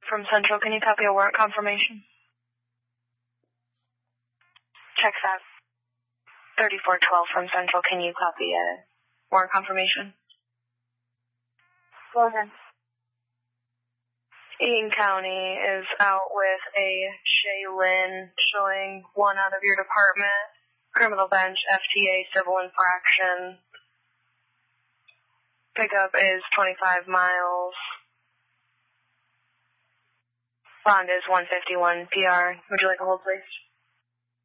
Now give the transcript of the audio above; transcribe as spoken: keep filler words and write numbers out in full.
from Central. Can you copy a warrant confirmation? Check that. thirty-four twelve from Central. Can you copy a warrant confirmation? Go ahead. Eaton County is out with a Shay Lynn showing one out of your department. Criminal bench, F T A, civil infraction. Pickup is twenty-five miles. Bond is one fifty-one P R. Would you like a hold, please?